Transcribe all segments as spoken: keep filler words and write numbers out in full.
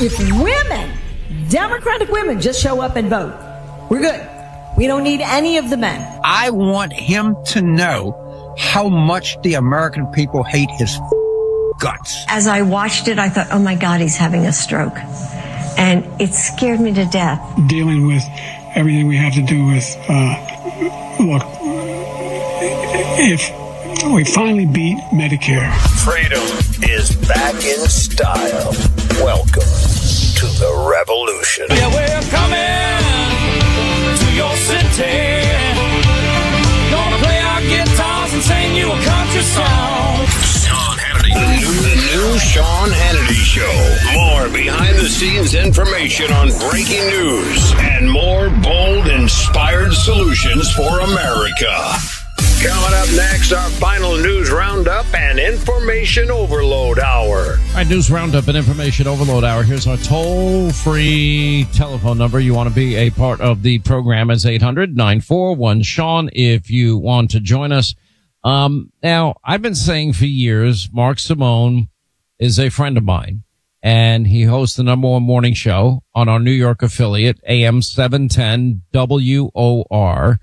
If women, Democratic women, just show up and vote, we're good. We don't need any of the men. I want him to know how much the American people hate his guts. As I watched it, I thought, oh my God, he's having a stroke. And it scared me to death. Dealing with everything we have to do with, uh, look, if we finally beat Medicare. Freedom is back in style. Welcome to the revolution. Yeah, we're coming to your city. Gonna play our guitars and sing you a country song. Sean Hannity. The new, the new Sean Hannity Show. More behind-the-scenes information on breaking news and more bold, inspired solutions for America. Coming up next, our final news roundup and information overload hour. All right, news roundup and information overload hour. Here's our toll-free telephone number. You want to be a part of the program as eight hundred, nine four one, Sean if you want to join us. Um, now, I've been saying for years, Mark Simone is a friend of mine, and he hosts the number one morning show on our New York affiliate, A M seven ten W O R.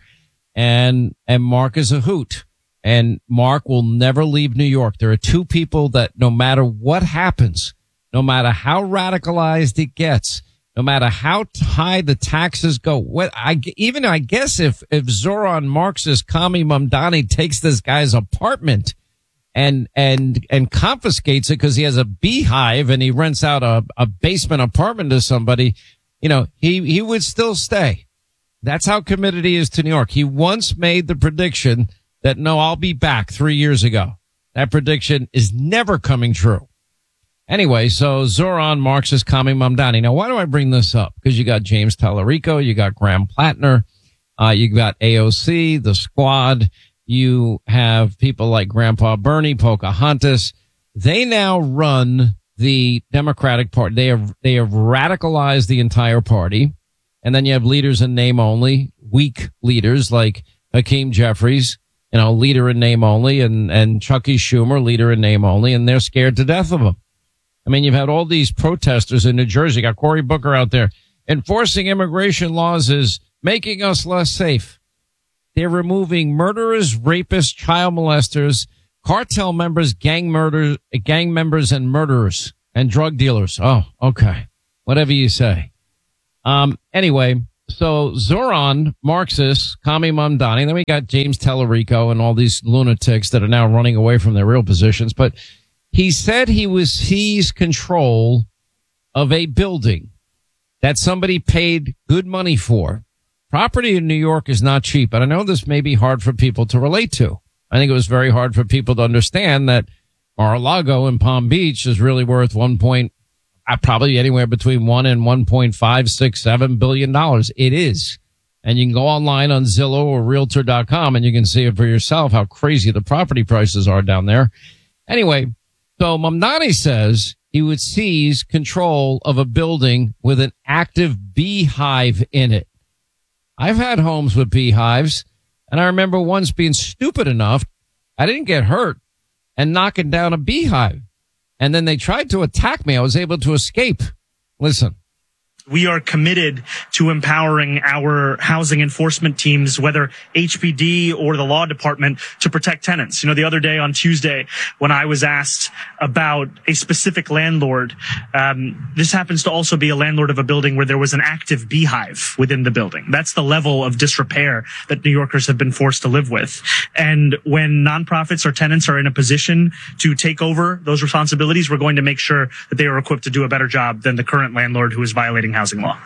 And, and Mark is a hoot, and Mark will never leave New York. There are two people that no matter what happens, no matter how radicalized it gets, no matter how high the taxes go, what I, even I guess if, if Zoran Marxist Kami Mamdani takes this guy's apartment and, and, and confiscates it because he has a beehive and he rents out a, a basement apartment to somebody, you know, he, he would still stay. That's how committed he is to New York. He once made the prediction that, no, I'll be back three years ago. That prediction is never coming true. Anyway, so Zoran Marxist Kami Mamdani. Now, why do I bring this up? Because you got James Tallarico, you got Graham Plattner, uh, you got A O C, the Squad, you have people like Grandpa Bernie, Pocahontas. They now run the Democratic Party. They have, they have radicalized the entire party. And then you have leaders in name only, weak leaders like Hakeem Jeffries, you know, leader in name only, and, and Chucky Schumer, leader in name only, and they're scared to death of him. I mean, you've had all these protesters in New Jersey. You got Cory Booker out there. Enforcing immigration laws is making us less safe. They're removing murderers, rapists, child molesters, cartel members, gang murders, gang members, and murderers, and drug dealers. Oh, okay. Whatever you say. Um, anyway, so Zoran Marxist, Kami Mamdani, then we got James Tallarico and all these lunatics that are now running away from their real positions. But he said he was seized control of a building that somebody paid good money for. Property in New York is not cheap, and I know this may be hard for people to relate to. I think it was very hard for people to understand that Mar-a-Lago in Palm Beach is really worth one point Uh, probably anywhere between one and one point five, six, seven billion dollars. It is. And you can go online on Zillow or Realtor dot com and you can see it for yourself how crazy the property prices are down there. Anyway, so Mamdani says he would seize control of a building with an active beehive in it. I've had homes with beehives, and I remember once being stupid enough, I didn't get hurt, and knocking down a beehive. And then they tried to attack me. I was able to escape. Listen. We are committed to empowering our housing enforcement teams, whether H P D or the law department, to protect tenants. You know, the other day on Tuesday, when I was asked about a specific landlord, um, this happens to also be a landlord of a building where there was an active beehive within the building. That's the level of disrepair that New Yorkers have been forced to live with. And when nonprofits or tenants are in a position to take over those responsibilities, we're going to make sure that they are equipped to do a better job than the current landlord who is violating housing law.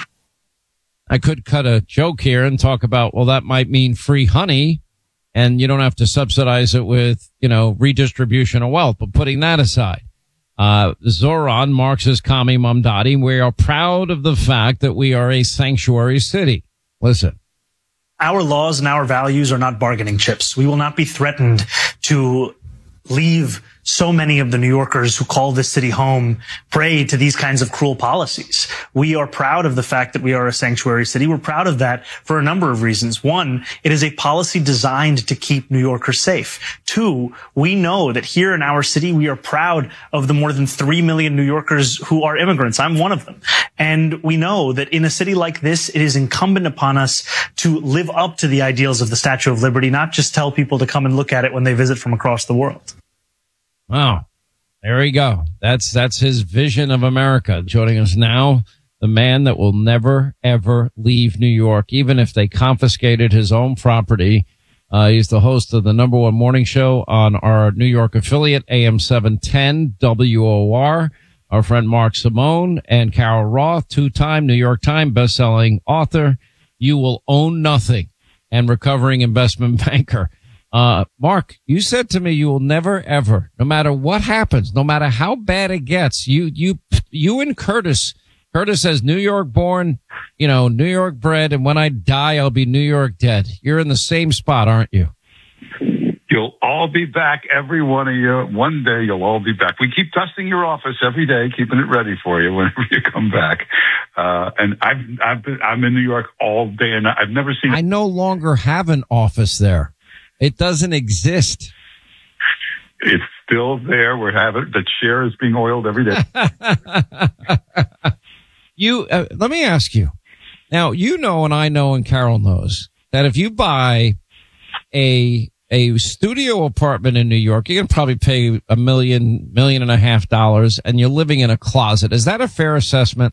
I could cut a joke here and talk about, well, that might mean free honey and you don't have to subsidize it with, you know, redistribution of wealth. But putting that aside, uh, Zoran Marxist Kami Mamdani, we are proud of the fact that we are a sanctuary city. Listen. Our laws and our values are not bargaining chips. We will not be threatened to leave so many of the New Yorkers who call this city home prey to these kinds of cruel policies. We are proud of the fact that we are a sanctuary city. We're proud of that for a number of reasons. One, it is a policy designed to keep New Yorkers safe. Two, we know that here in our city, we are proud of the more than three million New Yorkers who are immigrants. I'm one of them. And we know that in a city like this, it is incumbent upon us to live up to the ideals of the Statue of Liberty, not just tell people to come and look at it when they visit from across the world. Wow. There we go. That's, that's his vision of America. Joining us now, the man that will never, ever leave New York, even if they confiscated his own property. Uh, he's the host of the number one morning show on our New York affiliate, A M seven ten W O R. Our friend Mark Simone and Carol Roth, two-time New York Times bestselling author. You will own nothing, and recovering investment banker. Uh, Mark, you said to me you will never ever, no matter what happens, no matter how bad it gets, you, you, you and Curtis, Curtis says New York born, you know, New York bred, and when I die, I'll be New York dead. You're in the same spot, aren't you? You'll all be back, every one of you. One day you'll all be back. We keep dusting your office every day, keeping it ready for you whenever you come back. Uh, and I've, I've been, I'm in New York all day, and I've never seen. I no longer have an office there. It doesn't exist. It's still there. We're having the chair is being oiled every day. you uh, let me ask you. Now, you know, and I know, and Carol knows that if you buy a a studio apartment in New York, you can probably pay a million, million and a half dollars, and you're living in a closet. Is that a fair assessment?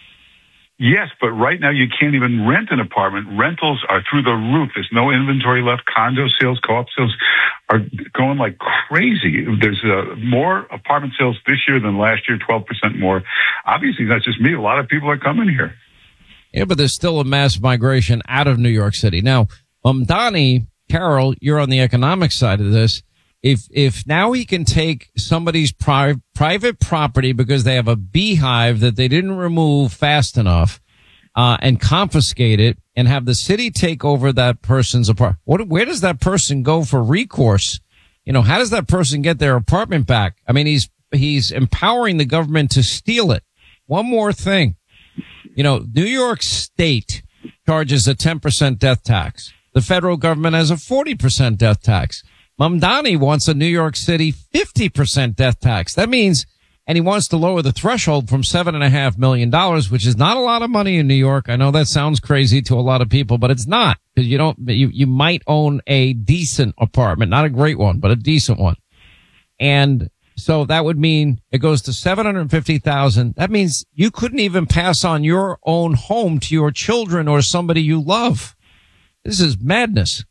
Yes, but right now you can't even rent an apartment. Rentals are through the roof. There's no inventory left. Condo sales, co-op sales are going like crazy. There's uh, more apartment sales this year than last year, twelve percent more. Obviously, that's just me. A lot of people are coming here. Yeah, but there's still a mass migration out of New York City. Now, um, Donnie, Carol, you're on the economic side of this. If, if now he can take somebody's pri- private property because they have a beehive that they didn't remove fast enough, uh, and confiscate it and have the city take over that person's apartment, what, where does that person go for recourse? You know, how does that person get their apartment back? I mean, he's, he's empowering the government to steal it. One more thing. You know, New York State charges a ten percent death tax. The federal government has a forty percent death tax. Mamdani wants a New York City fifty percent death tax. That means, and he wants to lower the threshold from seven and a half million dollars, which is not a lot of money in New York. I know that sounds crazy to a lot of people, but it's not, because you don't, you, you might own a decent apartment, not a great one, but a decent one. And so that would mean it goes to seven hundred fifty thousand. That means you couldn't even pass on your own home to your children or somebody you love. This is madness.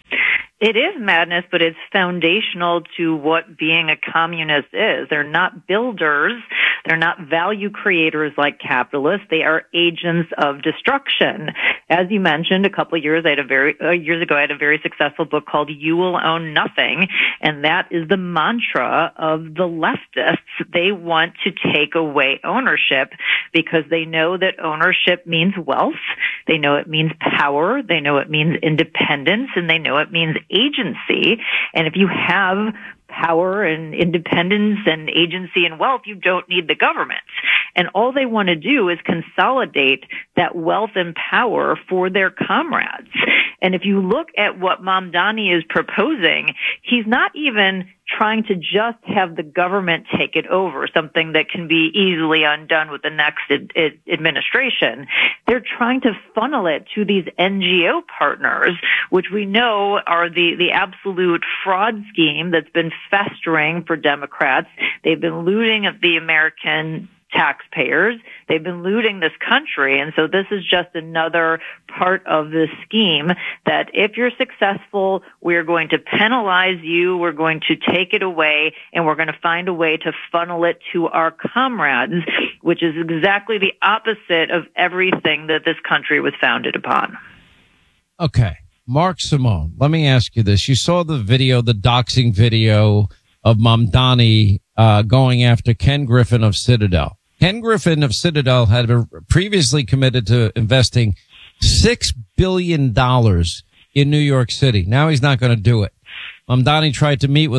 It is madness, but it's foundational to what being a communist is. They're not builders. They're not value creators like capitalists. They are agents of destruction. As you mentioned, a couple of years, I had a very, uh, years ago, I had a very successful book called You Will Own Nothing. And that is the mantra of the leftists. They want to take away ownership because they know that ownership means wealth. They know it means power. They know it means independence, and they know it means agency. And if you have power and independence and agency and wealth, you don't need the government. And all they want to do is consolidate that wealth and power for their comrades. And if you look at what Mamdani is proposing, he's not even trying to just have the government take it over, something that can be easily undone with the next ad- ad- administration. They're trying to funnel it to these N G O partners, which we know are the, the absolute fraud scheme that's been festering for Democrats. They've been looting at the American taxpayers. They've been looting this country. And so this is just another part of this scheme that if you're successful, we're going to penalize you, we're going to take it away, and we're going to find a way to funnel it to our comrades, which is exactly the opposite of everything that this country was founded upon. Okay. Mark Simone, let me ask you this. You saw the video, the doxing video of Mamdani uh, going after Ken Griffin of Citadel. Ken Griffin of Citadel had previously committed to investing six billion dollars in New York City. Now he's not going to do it. Mamdani tried to meet with him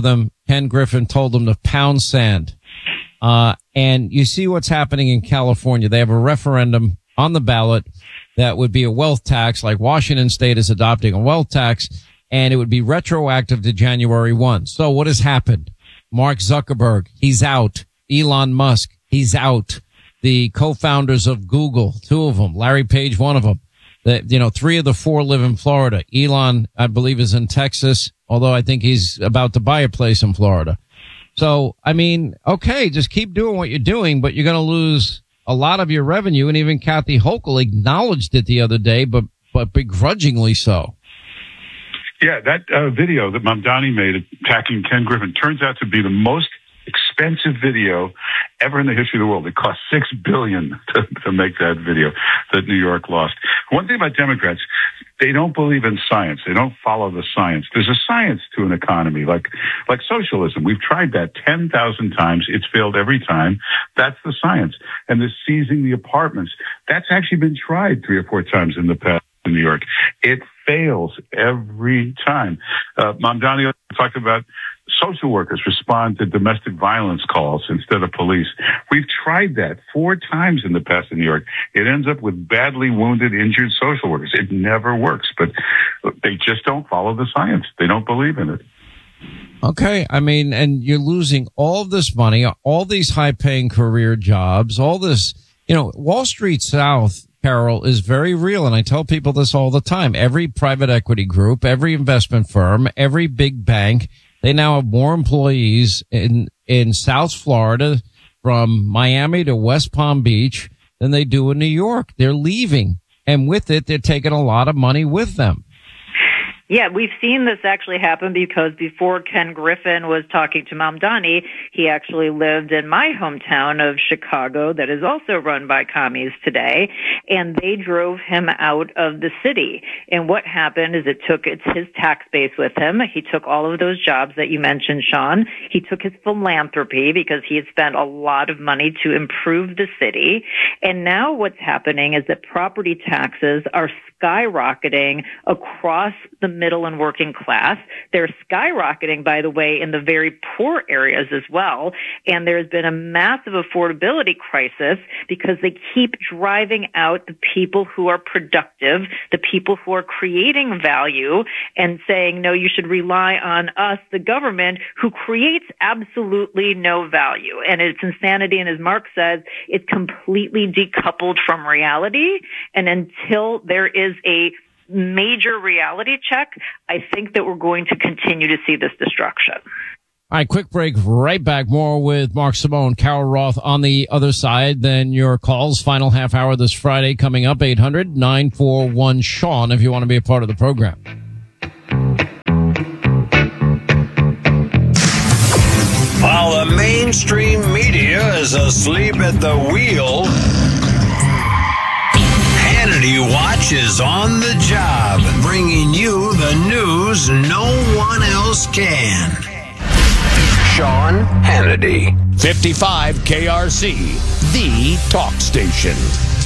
Ken Griffin told them to pound sand. Uh, and you see what's happening in California. They have a referendum on the ballot that would be a wealth tax, like Washington State is adopting a wealth tax, and it would be retroactive to January first. So what has happened? Mark Zuckerberg, he's out. Elon Musk, he's out. The co-founders of Google, two of them, Larry Page, one of them. The, you know, three of the four live in Florida. Elon, I believe, is in Texas, although I think he's about to buy a place in Florida. So, I mean, okay, just keep doing what you're doing, but you're going to lose a lot of your revenue. And even Kathy Hochul acknowledged it the other day, but, but begrudgingly so. Yeah, that uh, video that Mamdani made attacking Ken Griffin turns out to be the most expensive video ever in the history of the world. It cost six billion dollars to, to make that video that New York lost. One thing about Democrats, they don't believe in science. They don't follow the science. There's a science to an economy, like like socialism. We've tried that ten thousand times. It's failed every time. That's the science. And the seizing the apartments, that's actually been tried three or four times in the past in New York. It fails every time. Uh, Mamdani talked about social workers respond to domestic violence calls instead of police. We've tried that four times in the past in New York. It ends up with badly wounded, injured social workers. It never works, but they just don't follow the science. They don't believe in it. Okay. I mean, and you're losing all of this money, all these high paying career jobs, all this, you know, Wall Street South, Carol, is very real. And I tell people this all the time. Every private equity group, every investment firm, every big bank, they now have more employees in, in South Florida from Miami to West Palm Beach than they do in New York. They're leaving. And with it, they're taking a lot of money with them. Yeah, we've seen this actually happen because before Ken Griffin was talking to Mamdani, he actually lived in my hometown of Chicago that is also run by commies today, and they drove him out of the city. And what happened is it took it's his tax base with him. He took all of those jobs that you mentioned, Sean. He took his philanthropy because he had spent a lot of money to improve the city. And now what's happening is that property taxes are skyrocketing across the middle and working class. They're skyrocketing, by the way, in the very poor areas as well. And there's been a massive affordability crisis because they keep driving out the people who are productive, the people who are creating value, and saying, no, you should rely on us, the government, who creates absolutely no value. And it's insanity. And as Mark says, it's completely decoupled from reality. And until there is a major reality check, I think that we're going to continue to see this destruction. All right, quick break. Right back. More with Mark Simone, Carol Roth on the other side. Then your calls, final half hour this Friday coming up, eight hundred nine four one Sean, if you want to be a part of the program. While the mainstream media is asleep at the wheel, Hannity Watch is on the job, bringing you the news no one else can. Sean Hannity. fifty-five K R C, the talk station.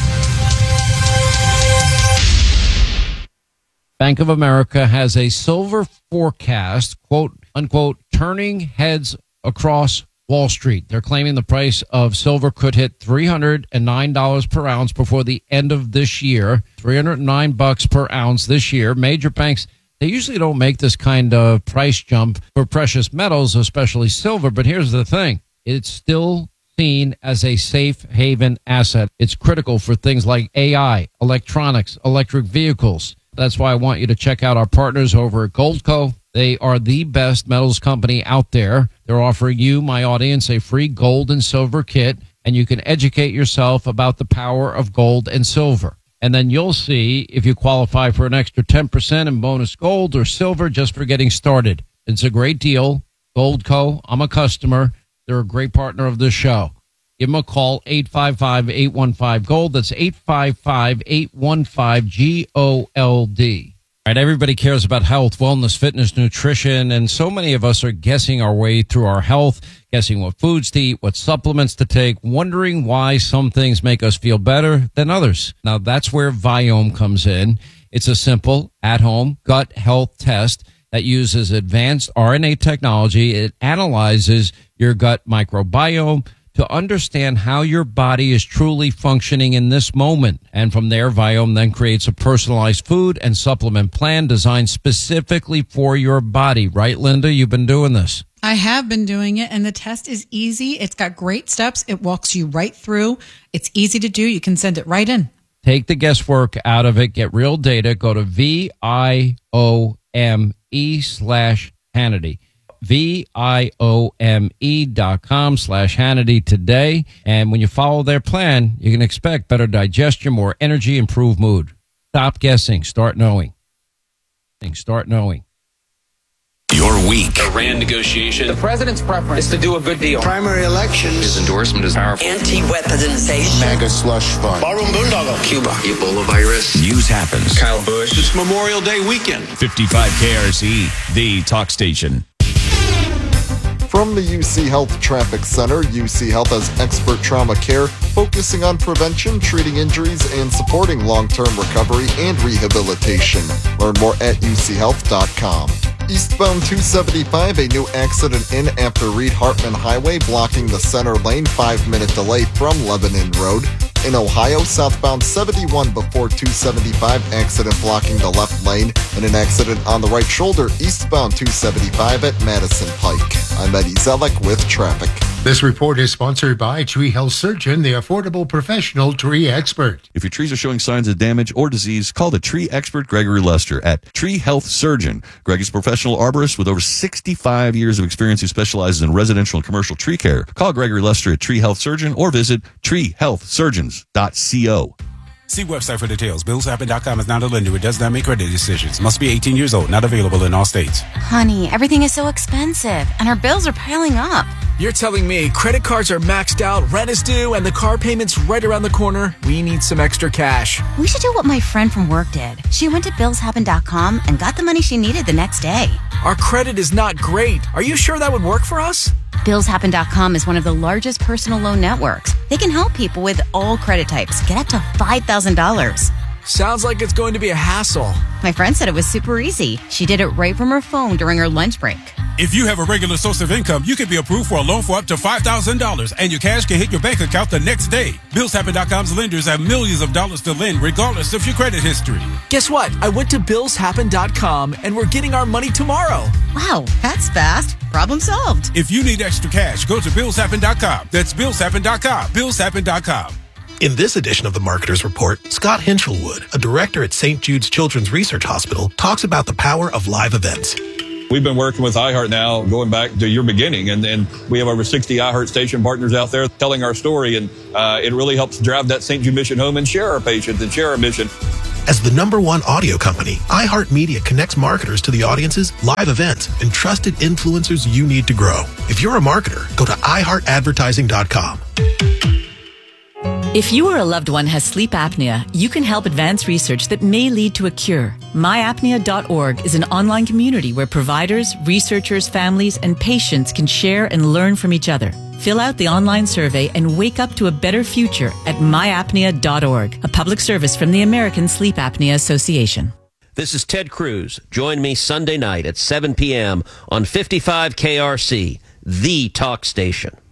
Bank of America has a silver forecast, quote unquote, turning heads across Wall Street. They're claiming the price of silver could hit three hundred nine dollars per ounce before the end of this year. three hundred nine bucks per ounce this year. Major banks, they usually don't make this kind of price jump for precious metals, especially silver. But here's the thing. It's still seen as a safe haven asset. It's critical for things like A I, electronics, electric vehicles. That's why I want you to check out our partners over at Goldco. They are the best metals company out there. They're offering you, my audience, a free gold and silver kit, and you can educate yourself about the power of gold and silver. And then you'll see if you qualify for an extra ten percent in bonus gold or silver just for getting started. It's a great deal. Goldco, I'm a customer. They're a great partner of this show. Give them a call, eight five five, eight one five, GOLD. That's eight five five, eight one five, G O L D. All right, everybody cares about health, wellness, fitness, nutrition, and so many of us are guessing our way through our health, guessing what foods to eat, what supplements to take, wondering why some things make us feel better than others. Now, that's where Viome comes in. It's a simple, at-home gut health test. that uses advanced R N A technology. It analyzes your gut microbiome to understand how your body is truly functioning in this moment. And from there, Viome then creates a personalized food and supplement plan designed specifically for your body. Right, Linda? You've been doing this. I have been doing it, and the test is easy. It's got great steps. It walks you right through. It's easy to do. You can send it right in. Take the guesswork out of it. Get real data. Go to V I O M E slash Hannity. V-I-O-M-E dot com slash Hannity today. And when you follow their plan, you can expect better digestion, more energy, improved mood. Stop guessing. Start knowing. Start knowing. Your week. Iran negotiation. The president's preference is to do a good deal. Primary elections. His endorsement is powerful. Anti-weaponization. MAGA slush fund. Barroom boondoggle. Cuba. Ebola virus. News happens. Kyle Busch. It's Memorial Day weekend. fifty-five K R C, the talk station. From the U C Health Traffic Center, U C Health has expert trauma care focusing on prevention, treating injuries, and supporting long-term recovery and rehabilitation. Learn more at U C health dot com. Eastbound two seventy-five, a new accident in after Reed Hartman Highway, blocking the center lane, five-minute delay from Lebanon Road. In Ohio, southbound seventy-one before two seventy-five, accident blocking the left lane, and an accident on the right shoulder, eastbound two seventy-five at Madison Pike. I'm Eddie Zellick with traffic. This report is sponsored by Tree Health Surgeon, the affordable professional tree expert. If your trees are showing signs of damage or disease, call the tree expert Gregory Lester at Tree Health Surgeon. Greg is a professional arborist with over sixty-five years of experience who specializes in residential and commercial tree care. Call Gregory Lester at Tree Health Surgeon or visit tree health surgeons dot co. See website for details. bills happen dot com is not a lender. It does not make credit decisions. Must be eighteen years old. Not available in all states. Honey, everything is so expensive, and our bills are piling up. You're telling me credit cards are maxed out, rent is due, and the car payment's right around the corner? We need some extra cash. We should do what my friend from work did. She went to bills happen dot com and got the money she needed the next day. Our credit is not great. Are you sure that would work for us? bills happen dot com is one of the largest personal loan networks. They can help people with all credit types get up to five thousand dollars. Sounds like it's going to be a hassle. My friend said it was super easy. She did it right from her phone during her lunch break. If you have a regular source of income, you can be approved for a loan for up to five thousand dollars, and your cash can hit your bank account the next day. bills happen dot com's lenders have millions of dollars to lend, regardless of your credit history. Guess what? I went to bills happen dot com, and we're getting our money tomorrow. Wow, that's fast. Problem solved. If you need extra cash, go to bills happen dot com. That's bills happen dot com. bills happen dot com. In this edition of the Marketer's Report, Scott Hinchelwood, a director at Saint Jude's Children's Research Hospital, talks about the power of live events. We've been working with iHeart now going back to your beginning, and, and we have over sixty iHeart station partners out there telling our story, and uh, it really helps drive that Saint Jude mission home and share our patients and share our mission. As the number one audio company, iHeartMedia connects marketers to the audiences, live events, and trusted influencers you need to grow. If you're a marketer, go to i heart advertising dot com. If you or a loved one has sleep apnea, you can help advance research that may lead to a cure. my apnea dot org is an online community where providers, researchers, families, and patients can share and learn from each other. Fill out the online survey and wake up to a better future at my apnea dot org, a public service from the American Sleep Apnea Association. This is Ted Cruz. Join me Sunday night at seven p.m. on fifty-five K R C, the talk station.